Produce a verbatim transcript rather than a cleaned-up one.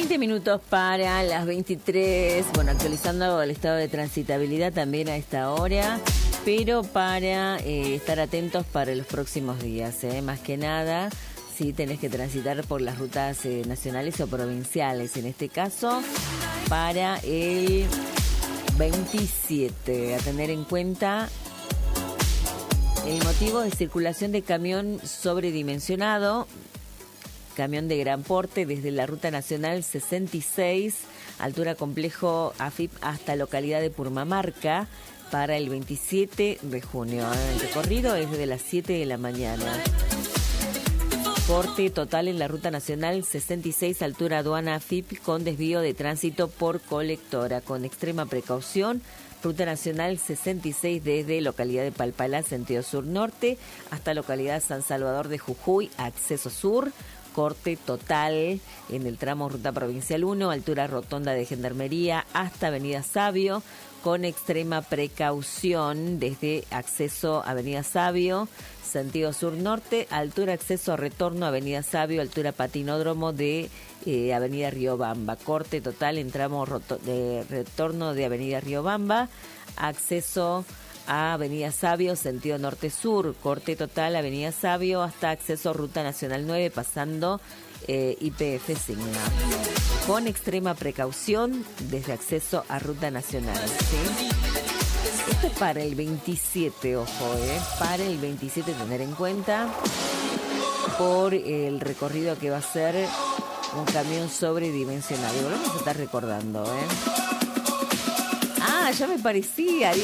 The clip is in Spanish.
veinte minutos para las veintitrés, bueno, actualizando el estado de transitabilidad también a esta hora, pero para eh, estar atentos para los próximos días, eh, más que nada, si tenés que transitar por las rutas eh, nacionales o provinciales, en este caso, para el veintisiete, a tener en cuenta el motivo de circulación de camión sobredimensionado, camión de gran porte desde la ruta nacional sesenta y seis, altura complejo A F I P hasta localidad de Purmamarca para el veintisiete de junio. El recorrido es desde las siete de la mañana. Corte total en la ruta nacional sesenta y seis, altura aduana A F I P con desvío de tránsito por colectora. Con extrema precaución, ruta nacional sesenta y seis desde localidad de Palpalá, sentido sur-norte, hasta localidad San Salvador de Jujuy, acceso sur. Corte total en el tramo ruta provincial uno, altura rotonda de Gendarmería hasta avenida Sabio, con extrema precaución desde acceso a avenida Sabio, sentido sur-norte, altura acceso a retorno a avenida Sabio, altura patinódromo de eh, avenida Riobamba. Corte total en tramo roto- de retorno de avenida Riobamba, acceso a avenida Sabio, sentido norte-sur, corte total avenida Sabio hasta acceso ruta nacional nueve, pasando eh, I P F Signa. Con extrema precaución desde acceso a ruta nacional, ¿sí? Esto es para el veintisiete, ojo, ¿eh? Para el veintisiete tener en cuenta por el recorrido que va a ser un camión sobredimensionado. Y volvemos a estar recordando, ¿eh? Ah, ya me parecía.